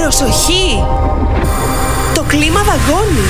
Προσοχή! Το κλίμα δαγκώνει.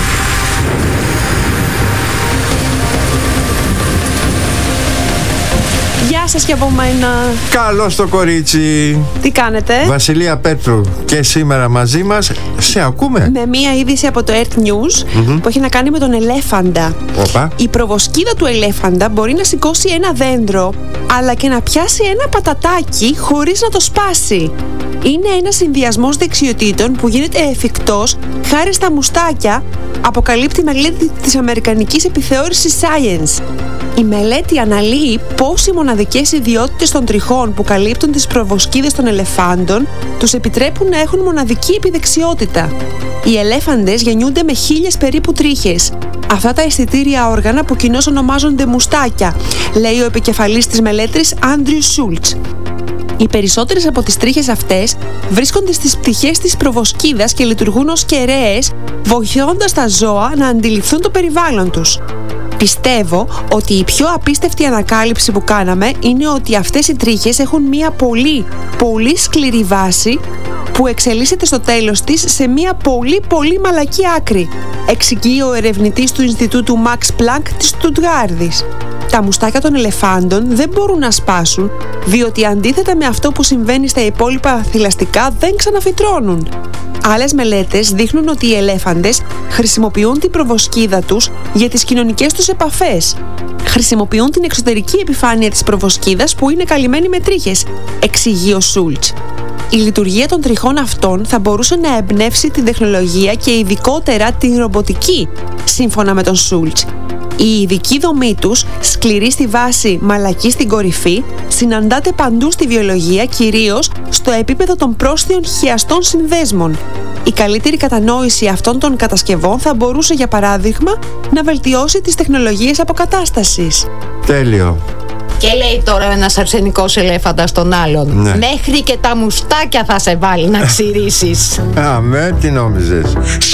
Γεια σας και από μένα. Καλώς το κορίτσι. Τι κάνετε? Βασιλεία Πέτρου και σήμερα μαζί μας. Σε ακούμε? Με μία είδηση από το Earth News που έχει να κάνει με τον ελέφαντα. Οπα. Η προβοσκίδα του ελέφαντα μπορεί να σηκώσει ένα δέντρο, αλλά και να πιάσει ένα πατατάκι χωρίς να το σπάσει. Είναι ένας συνδυασμός δεξιοτήτων που γίνεται εφικτός χάρη στα μουστάκια, αποκαλύπτει η μελέτη της Αμερικανικής επιθεώρησης Science. Η μελέτη αναλύει πώς οι μοναδικές ιδιότητες των τριχών που καλύπτουν τις προβοσκίδες των ελεφάντων τους επιτρέπουν να έχουν μοναδική επιδεξιότητα. Οι ελέφαντες γεννιούνται με 1000 περίπου τρίχες. Αυτά τα αισθητήρια όργανα που κοινώς ονομάζονται μουστάκια, λέει ο επικεφαλής της μελέτης Άντριου Σούλτς. Οι περισσότερες από τις τρίχες αυτές βρίσκονται στις πτυχές της προβοσκίδας και λειτουργούν ως κεραίες, βοηθώντας τα ζώα να αντιληφθούν το περιβάλλον τους. Πιστεύω ότι η πιο απίστευτη ανακάλυψη που κάναμε είναι ότι αυτές οι τρίχες έχουν μια πολύ σκληρή βάση που εξελίσσεται στο τέλος της σε μια πολύ μαλακή άκρη, εξηγεί ο ερευνητής του Ινστιτούτου Max Planck της Στουτγκάρδης. Τα μουστάκια των ελεφάντων δεν μπορούν να σπάσουν, διότι αντίθετα με αυτό που συμβαίνει στα υπόλοιπα θηλαστικά δεν ξαναφυτρώνουν. Άλλες μελέτες δείχνουν ότι οι ελέφαντες χρησιμοποιούν την προβοσκίδα τους για τις κοινωνικές τους επαφές. Χρησιμοποιούν την εξωτερική επιφάνεια της προβοσκίδας που είναι καλυμμένη με τρίχες, εξηγεί ο Σούλτς. Η λειτουργία των τριχών αυτών θα μπορούσε να εμπνεύσει την τεχνολογία και ειδικότερα την ρομποτική, σύμφωνα με τον Σούλτς. Η ειδική δομή τους, σκληρή στη βάση, μαλακή στην κορυφή, συναντάται παντού στη βιολογία, κυρίως στο επίπεδο των πρόσθεων χιαστών συνδέσμων. Η καλύτερη κατανόηση αυτών των κατασκευών θα μπορούσε, για παράδειγμα, να βελτιώσει τις τεχνολογίες αποκατάστασης. Τέλειο. Και λέει τώρα ένας αρσενικός ελέφαντας στον άλλον, ναι, μέχρι και τα μουστάκια θα σε βάλει να ξυρίσεις. Αμέ, τι νόμιζες?